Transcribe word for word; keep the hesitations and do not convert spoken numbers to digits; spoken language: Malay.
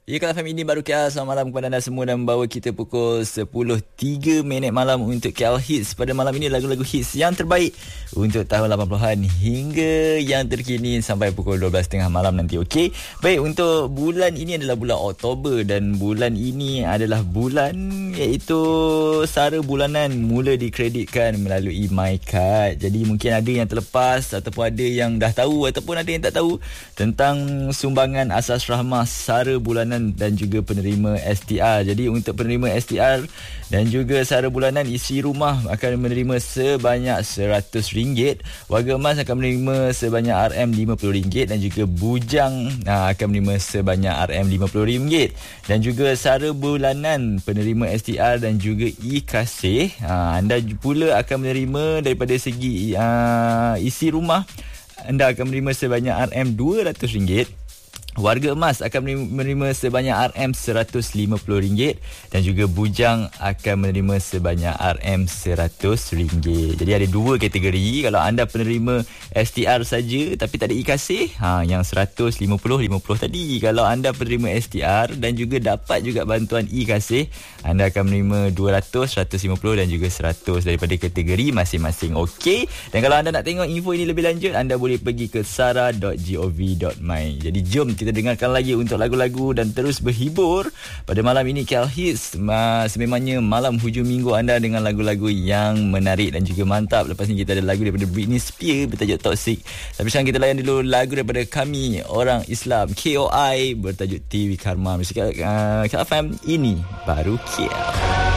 Ya, K L F M ini baru K L. Selamat malam kepada anda semua dan membawa kita pukul sepuluh tiga minit malam untuk K L Hits. Pada malam ini lagu-lagu hits yang terbaik untuk tahun lapan puluhan hingga yang terkini sampai pukul dua belas tiga puluh malam nanti. Okey. Baik, untuk bulan ini adalah bulan Oktober dan bulan ini adalah bulan iaitu sara bulanan mula dikreditkan melalui MyKad. Jadi mungkin ada yang terlepas ataupun ada yang dah tahu ataupun ada yang tak tahu tentang sumbangan asas rahmah sara bulanan dan juga penerima S T R. Jadi untuk penerima S T R dan juga sara bulanan, isi rumah akan menerima sebanyak seratus ringgit, warga emas akan menerima sebanyak R M lima puluh ringgit dan juga bujang aa, akan menerima sebanyak R M lima puluh ringgit. Dan juga sara bulanan penerima S T R dan juga e-kasih, aa, anda pula akan menerima daripada segi aa, isi rumah, anda akan menerima sebanyak R M dua ratus ringgit. Warga emas akan menerima sebanyak R M seratus lima puluh ringgit dan juga bujang akan menerima sebanyak R M seratus ringgit. Jadi ada dua kategori. Kalau anda penerima S T R saja tapi tak ada e-kasih, ha, yang seratus lima puluh lima puluh tadi. Kalau anda penerima S T R dan juga dapat juga bantuan e-kasih, anda akan menerima dua ratus, seratus lima puluh dan juga seratus daripada kategori masing-masing. Okey. Dan kalau anda nak tengok info ini lebih lanjut, anda boleh pergi ke sara dot gov dot my. Jadi jom kita dengarkan lagi untuk lagu-lagu dan terus berhibur pada malam ini. K L Hits, sememangnya malam hujung minggu anda dengan lagu-lagu yang menarik dan juga mantap. Lepas ni kita ada lagu daripada Britney Spears bertajuk Toxic. Tapi sekarang kita layan dulu lagu daripada kami orang Islam, K O I, bertajuk T V Karma. Musik uh, K L F M ini baru K L.